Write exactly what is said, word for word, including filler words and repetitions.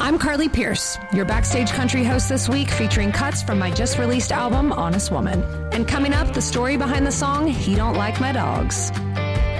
I'm Carly Pierce, your Backstage Country host this week, featuring cuts from my just released album, Honest Woman. And coming up, the story behind the song, He Don't Like My Dogs.